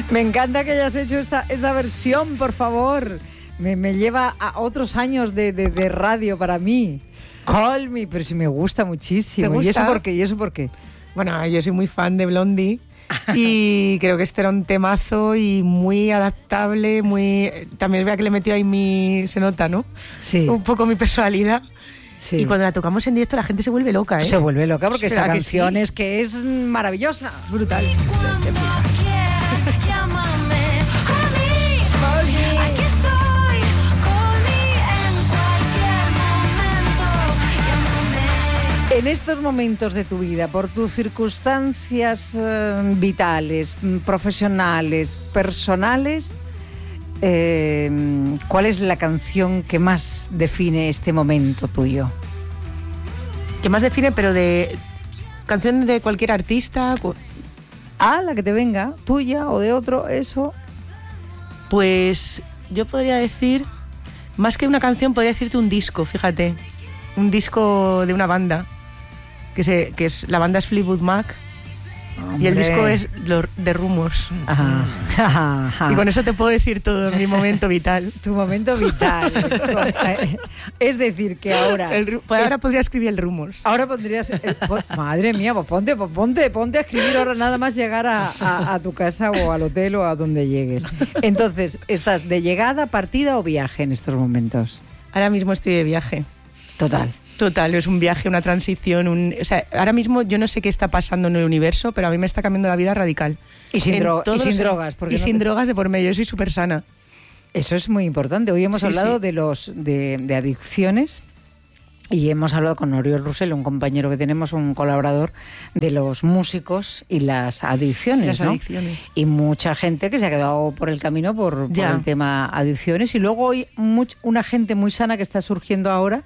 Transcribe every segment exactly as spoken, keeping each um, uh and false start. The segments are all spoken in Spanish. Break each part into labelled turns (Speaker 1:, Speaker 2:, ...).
Speaker 1: Me encanta que hayas hecho esta, esta versión, por favor. Me, me lleva a otros años de, de, de radio para mí. Call Me, pero sí me gusta muchísimo.
Speaker 2: ¿Te gusta?
Speaker 1: ¿Y eso por qué? ¿Y eso por qué?
Speaker 2: Bueno, yo soy muy fan de Blondie y creo que este era un temazo y muy adaptable, muy... También es verdad que le metió ahí mi... Se nota, ¿no?
Speaker 1: Sí.
Speaker 2: Un poco mi personalidad.
Speaker 1: Sí.
Speaker 2: Y cuando la tocamos en directo la gente se vuelve loca, ¿eh?
Speaker 1: Se vuelve loca porque esta
Speaker 2: ¿Verdad que
Speaker 1: canción
Speaker 2: sí?
Speaker 1: es que es maravillosa.
Speaker 2: Brutal.
Speaker 3: Cuando quieras, llámame. Call me, aquí estoy. Call me en cualquier momento. Llámame.
Speaker 1: En estos momentos de tu vida, por tus circunstancias eh, vitales, mm, profesionales, personales, eh, ¿cuál es la canción que más define este momento tuyo?
Speaker 2: Que más define, pero de... Canción de cualquier artista... cu-
Speaker 1: Ah, la que te venga, tuya o de otro, eso.
Speaker 2: Pues yo podría decir, más que una canción, podría decirte un disco, fíjate. Un disco de una banda, que, se, que es la banda es Fleetwood Mac, y el
Speaker 1: Hombre.
Speaker 2: disco es lo- The Rumors.
Speaker 1: Ajá, ajá, ajá.
Speaker 2: Y con eso te puedo decir todo en mi momento vital.
Speaker 1: Tu momento vital. Es decir, que ahora...
Speaker 2: El ru- pues ahora podría escribir el Rumors.
Speaker 1: Ahora pondrías... eh, pon- madre mía, pues ponte, pues ponte, ponte a escribir ahora nada más llegar a, a- a tu casa o al hotel o a donde llegues. Entonces, ¿estás de llegada, partida o viaje en estos momentos?
Speaker 2: Ahora mismo estoy de viaje.
Speaker 1: Total.
Speaker 2: Total, es un viaje, una transición. Un, o sea, ahora mismo yo no sé qué está pasando en el universo, pero a mí me está cambiando la vida radical.
Speaker 1: Y sin,
Speaker 2: En
Speaker 1: dro- y
Speaker 2: todos
Speaker 1: sin
Speaker 2: los-
Speaker 1: drogas. Porque
Speaker 2: Y
Speaker 1: no
Speaker 2: sin
Speaker 1: te-
Speaker 2: drogas de por medio, yo soy súper sana.
Speaker 1: Eso es muy importante. Hoy hemos
Speaker 2: Sí,
Speaker 1: hablado
Speaker 2: sí.
Speaker 1: de los de, de adicciones y hemos hablado con Oriol Russell, un compañero que tenemos, un colaborador, de los músicos y las adicciones,
Speaker 2: Las
Speaker 1: ¿no?
Speaker 2: adicciones.
Speaker 1: Y mucha gente que se ha quedado por el camino por, por
Speaker 2: Ya.
Speaker 1: el tema adicciones. Y luego hay much- una gente muy sana que está surgiendo ahora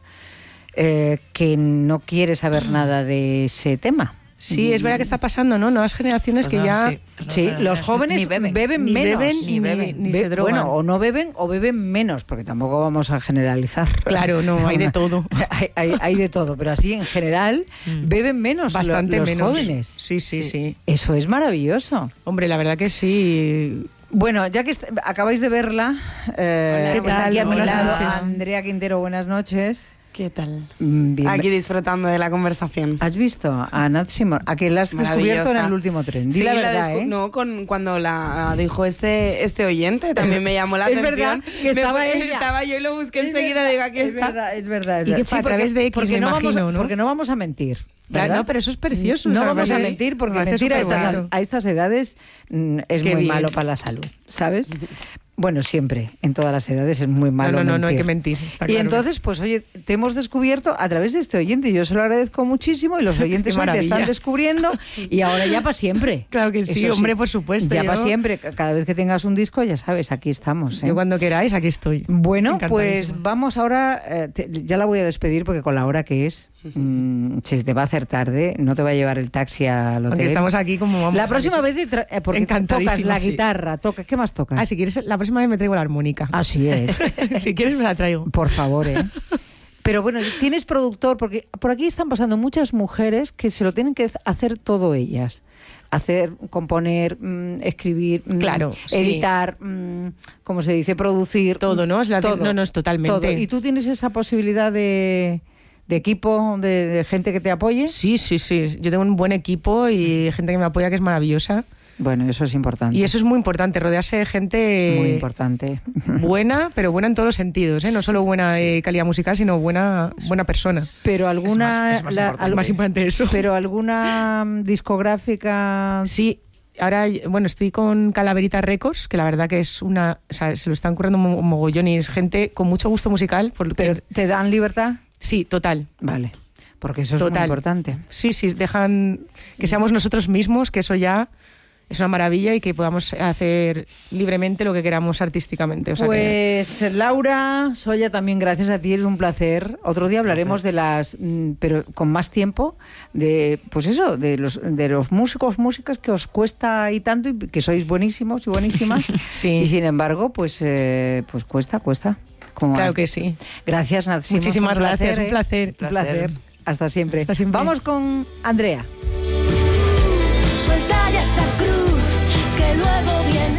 Speaker 1: eh, que no quiere saber nada de ese tema.
Speaker 2: Sí, es verdad que está pasando, ¿no? Nuevas generaciones que ya
Speaker 4: Sí,
Speaker 1: Sí, los jóvenes
Speaker 4: Ni beben.
Speaker 1: beben
Speaker 2: ni
Speaker 1: menos.
Speaker 2: beben
Speaker 4: Ni
Speaker 2: ni,
Speaker 4: beben.
Speaker 2: ni
Speaker 1: Be-
Speaker 2: se drogan.
Speaker 1: Bueno, o no beben o beben menos, porque tampoco vamos a generalizar.
Speaker 2: Claro, no, hay de todo.
Speaker 1: hay, hay- hay de todo, pero así en general beben menos lo-
Speaker 2: Bastante
Speaker 1: los
Speaker 2: menos.
Speaker 1: jóvenes.
Speaker 2: Sí, sí, sí,
Speaker 1: Eso es maravilloso.
Speaker 2: Hombre, la verdad que sí.
Speaker 1: Bueno, ya que est- acabáis de verla, eh,
Speaker 4: Hola,
Speaker 1: está
Speaker 4: ¿qué
Speaker 1: aquí
Speaker 4: tal?
Speaker 1: a mi
Speaker 4: Buenas
Speaker 1: lado
Speaker 4: noches.
Speaker 1: Andrea Quintero, buenas noches.
Speaker 4: ¿Qué tal?
Speaker 1: Mm, bien-
Speaker 4: Aquí disfrutando de la conversación.
Speaker 1: ¿Has visto a Nat Simon? ¿A que la has descubierto
Speaker 4: Maravillosa.
Speaker 1: en el último tren? Di
Speaker 4: Sí,
Speaker 1: la
Speaker 4: la
Speaker 1: verdad,
Speaker 4: descu-
Speaker 1: ¿eh?
Speaker 4: No, con, cuando la dijo este, este oyente, también me llamó la
Speaker 1: Es
Speaker 4: atención.
Speaker 1: verdad que
Speaker 4: Me
Speaker 1: estaba
Speaker 4: fue-
Speaker 1: ella.
Speaker 4: Estaba yo y lo busqué
Speaker 1: Es
Speaker 4: enseguida,
Speaker 1: verdad,
Speaker 4: digo, aquí
Speaker 1: es
Speaker 4: está.
Speaker 1: Verdad, es verdad, es
Speaker 2: Y que
Speaker 1: verdad.
Speaker 2: fue a través de X,
Speaker 1: porque
Speaker 2: me
Speaker 1: no vamos a-
Speaker 2: imagino, ¿no?
Speaker 1: Porque no vamos a mentir.
Speaker 2: Claro,
Speaker 1: ¿verdad?
Speaker 2: no, pero eso es precioso.
Speaker 1: No
Speaker 2: o sea,
Speaker 1: vamos
Speaker 2: me
Speaker 1: a
Speaker 2: parece-
Speaker 1: mentir porque
Speaker 2: me parece
Speaker 1: mentir a estas,
Speaker 2: superbonito.
Speaker 1: a estas edades mm, es
Speaker 2: Qué
Speaker 1: muy
Speaker 2: bien.
Speaker 1: malo para la salud, ¿sabes? Bueno, siempre, en todas las edades es muy malo
Speaker 2: No, no, no,
Speaker 1: mentir.
Speaker 2: no hay que mentir. Está
Speaker 1: Y
Speaker 2: claro.
Speaker 1: entonces, pues oye, te hemos descubierto a través de este oyente, y yo se lo agradezco muchísimo, y los oyentes
Speaker 2: Qué
Speaker 1: hoy te
Speaker 2: maravilla.
Speaker 1: están descubriendo, y ahora ya para siempre.
Speaker 2: Claro que sí,
Speaker 1: Eso
Speaker 2: hombre, por supuesto.
Speaker 1: Ya
Speaker 2: yo-
Speaker 1: para siempre, cada vez que tengas un disco, ya sabes, aquí estamos. ¿eh?
Speaker 2: Yo cuando queráis, aquí estoy.
Speaker 1: Bueno,
Speaker 2: Encantadísima.
Speaker 1: pues vamos ahora, eh, te- ya la voy a despedir porque con la hora que es, mm, se te va a hacer tarde, no te va a llevar el taxi al hotel.
Speaker 2: Aunque estamos aquí como vamos.
Speaker 1: La próxima
Speaker 2: a
Speaker 1: vez, te tra- eh, porque tocas
Speaker 2: Encantadísima,
Speaker 1: la
Speaker 2: sí.
Speaker 1: guitarra, toca, ¿qué más tocas?
Speaker 2: Ah, si quieres, la próxima vez me traigo la armónica.
Speaker 1: Así es,
Speaker 2: Si quieres, me la traigo.
Speaker 1: por favor, ¿eh? Pero bueno, tienes productor, porque por aquí están pasando muchas mujeres que se lo tienen que hacer todo ellas. Hacer, componer, mm, escribir, mm,
Speaker 2: Claro, sí.
Speaker 1: editar, mm, ¿cómo se dice? Producir.
Speaker 2: Todo, ¿no? Es la-
Speaker 1: todo,
Speaker 2: no, no, es totalmente.
Speaker 1: todo. ¿Y tú tienes esa posibilidad de, de equipo, de, de gente que te apoye?
Speaker 2: Sí, sí, sí. Yo tengo un buen equipo y gente que me apoya que es maravillosa.
Speaker 1: Bueno, eso es importante.
Speaker 2: Y eso es muy importante, rodearse de gente
Speaker 1: muy importante.
Speaker 2: buena, pero buena en todos los sentidos, ¿eh? No solo buena eh, calidad musical, sino buena, buena persona.
Speaker 1: Pero alguna,
Speaker 4: es más
Speaker 1: la-
Speaker 4: importante.
Speaker 2: Es más importante eso.
Speaker 1: pero alguna mm, discográfica.
Speaker 2: Sí, ahora, bueno, estoy con Calaverita Records, que la verdad que es una... O sea, se lo están currando un mo- mogollón y es gente con mucho gusto musical. Porque,
Speaker 1: Pero te dan libertad.
Speaker 2: sí, total.
Speaker 1: Vale. Porque eso es
Speaker 2: Total.
Speaker 1: muy importante.
Speaker 2: Sí, sí, dejan que seamos nosotros mismos, que eso ya es una maravilla y que podamos hacer libremente lo que queramos artísticamente. O sea que-
Speaker 1: Pues Laura, Soya, también gracias a ti, es un placer. Otro día hablaremos de las, mm, pero con más tiempo, de pues eso, de los de los músicos, músicas que os cuesta y tanto y que sois buenísimos y buenísimas.
Speaker 2: Sí.
Speaker 1: Y sin embargo, pues eh, pues cuesta, cuesta. Como
Speaker 2: Claro
Speaker 1: hasta-
Speaker 2: que sí.
Speaker 1: Gracias, Nat Simons,
Speaker 2: Muchísimas
Speaker 1: un placer,
Speaker 2: gracias, un
Speaker 1: ¿eh?
Speaker 2: placer.
Speaker 1: Un placer. Hasta siempre.
Speaker 2: Hasta siempre.
Speaker 1: Vamos con Andrea.
Speaker 3: Suelta ya esa cruz que luego viene.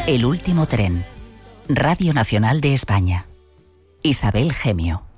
Speaker 5: El último tren. Radio Nacional de España. Isabel Gemio.